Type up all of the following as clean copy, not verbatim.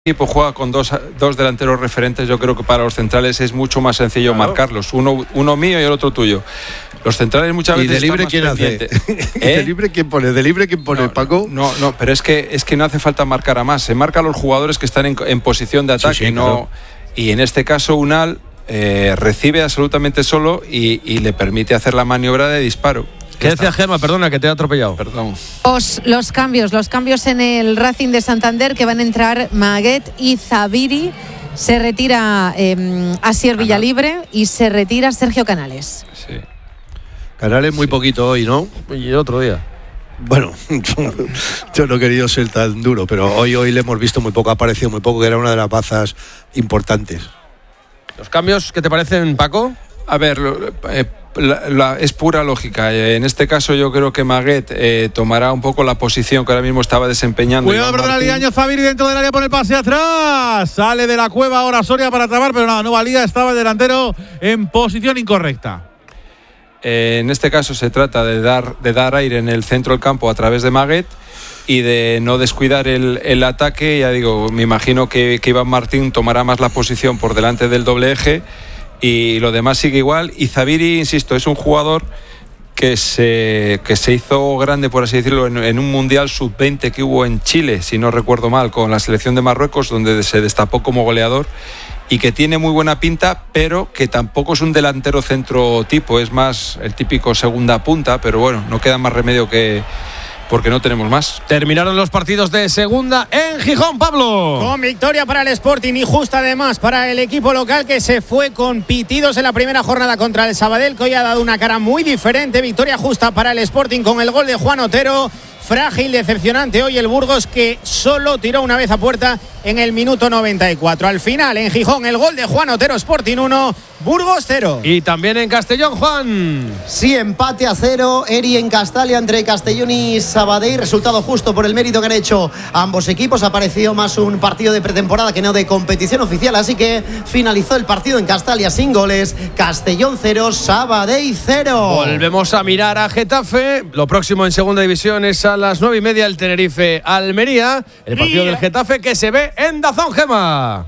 equipo juega con dos delanteros referentes, yo creo que para los centrales es mucho más sencillo marcarlos, uno mío y el otro tuyo. Los centrales muchas veces. ¿Y de libre quién hace? ¿De libre quién pone? ¿De libre quién pone, Paco? No, pero es que no hace falta marcar a más. Se marca a los jugadores que están en posición de ataque. Sí, claro. Y en este caso Unal recibe absolutamente solo y le permite hacer la maniobra de disparo. ¿Qué decía Gemma? Perdona, que te he atropellado. Perdón. Los cambios en el Racing de Santander, que van a entrar Maguet y Zaviri. Se retira Asier Villalibre y se retira Sergio Canales. Sí. Canales muy poquito hoy, ¿no? Y el otro día. Bueno, yo no he querido ser tan duro, pero hoy le hemos visto muy poco, ha aparecido muy poco, que era una de las bazas importantes. ¿Los cambios qué te parecen, Paco? A ver, es pura lógica. En este caso yo creo que Maguet tomará un poco la posición que ahora mismo estaba desempeñando. Cuidado, perdón, Liaño, Zaviri dentro del área por el pase atrás. Sale de la cueva ahora Soria para trabar, pero no valía, estaba el delantero en posición incorrecta. En este caso se trata de dar aire en el centro del campo a través de Maguet y de no descuidar el ataque. Ya digo, me imagino que Iván Martín tomará más la posición por delante del doble eje y lo demás sigue igual. Y Zaviri, insisto, es un jugador que se hizo grande, por así decirlo, en un Mundial Sub-20 que hubo en Chile, si no recuerdo mal, con la selección de Marruecos, donde se destapó como goleador y que tiene muy buena pinta, pero que tampoco es un delantero centro tipo, es más el típico segunda punta, pero bueno, no queda más remedio que porque no tenemos más. Terminaron los partidos de segunda en Gijón, Pablo. Con victoria para el Sporting y justa además para el equipo local, que se fue con pitidos en la primera jornada contra el Sabadell, que hoy ha dado una cara muy diferente. Victoria justa para el Sporting con el gol de Juan Otero. Frágil, decepcionante hoy el Burgos, que solo tiró una vez a puerta en el minuto 94. Al final, en Gijón, el gol de Juan Otero, Sporting 1, Burgos 0. Y también en Castellón, Juan. Sí, empate a 0, Eri en Castalia entre Castellón y Sabadell. Resultado justo por el mérito que han hecho ambos equipos. Ha parecido más un partido de pretemporada que no de competición oficial. Así que finalizó el partido en Castalia sin goles. Castellón 0, Sabadell 0. Volvemos a mirar a Getafe. Lo próximo en segunda división es a las 9:30 el Tenerife Almería. El partido del Getafe que se ve en DAZN, Gemma.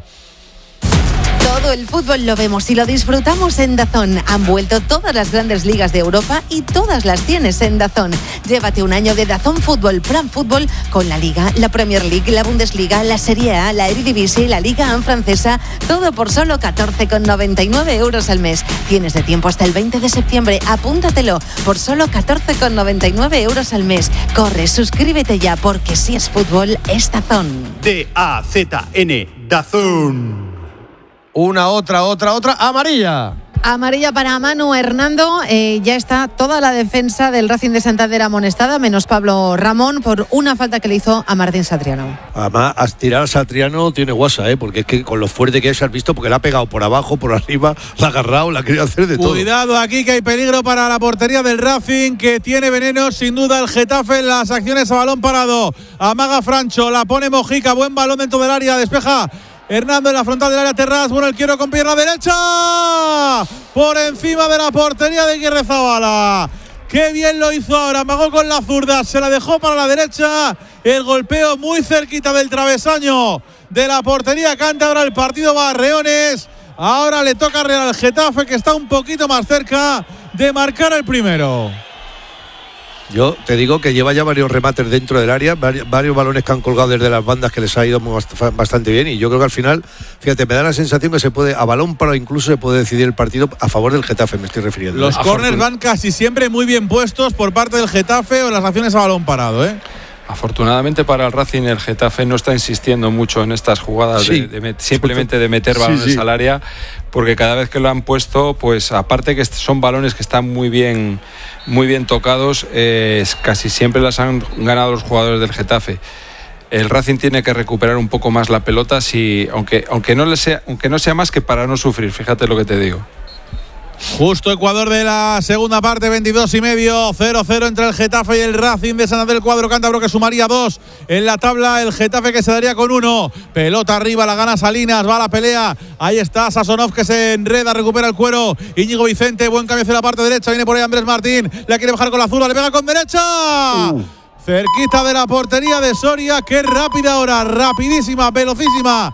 Todo el fútbol lo vemos y lo disfrutamos en DAZN. Han vuelto todas las grandes ligas de Europa y todas las tienes en DAZN. Llévate un año de DAZN Fútbol, Plan Fútbol, con la Liga, la Premier League, la Bundesliga, la Serie A, la Eredivisie y la Liga 1 francesa. Todo por solo 14,99 € al mes. Tienes de tiempo hasta el 20 de septiembre. Apúntatelo por solo 14,99 € al mes. Corre, suscríbete ya, porque si es fútbol, es DAZN. DAZN, DAZN. Una, otra, amarilla. Amarilla para Manu Hernando. Ya está toda la defensa del Racing de Santander amonestada, menos Pablo Ramón, por una falta que le hizo a Martín Satriano. Además, a tirar a Satriano tiene guasa, porque es que con lo fuerte que es, has visto, porque la ha pegado por abajo, por arriba, la ha agarrado, la ha querido hacer de todo. Cuidado aquí, que hay peligro para la portería del Racing, que tiene veneno sin duda el Getafe en las acciones a balón parado. Amaga Francho, la pone Mojica, buen balón dentro del área, despeja Hernando en la frontal del área, Terrás, bueno el quiero con pierna derecha, por encima de la portería de Guerrezabala. Qué bien lo hizo ahora, amagó con la zurda, se la dejó para la derecha, el golpeo muy cerquita del travesaño de la portería cántabra. El partido va a Reones, ahora le toca al Getafe, que está un poquito más cerca de marcar el primero. Yo te digo que lleva ya varios remates dentro del área, varios balones que han colgado desde las bandas, que les ha ido bastante bien, y yo creo que al final, fíjate, me da la sensación que se puede, a balón parado incluso, se puede decidir el partido a favor del Getafe, me estoy refiriendo. Los córners van casi siempre muy bien puestos por parte del Getafe o las acciones a balón parado, Afortunadamente para el Racing, el Getafe no está insistiendo mucho en estas jugadas, sí, simplemente de meter balones al área, porque cada vez que lo han puesto, pues aparte que son balones que están muy bien tocados, casi siempre las han ganado los jugadores del Getafe. El Racing tiene que recuperar un poco más la pelota, aunque no sea más que para no sufrir, fíjate lo que te digo. Justo Ecuador de la segunda parte, 22:30, 0-0 entre el Getafe y el Racing de Santander. El cuadro cántabro que sumaría 2 en la tabla, el Getafe que se daría con 1. Pelota arriba, la gana Salinas, va a la pelea, ahí está Sasonov, que se enreda, recupera el cuero, Íñigo Vicente, buen cambio hacia la parte derecha, viene por ahí Andrés Martín, la quiere bajar con la zurda, le pega con derecha. cerquita de la portería de Soria. Qué rápida ahora, rapidísima, velocísima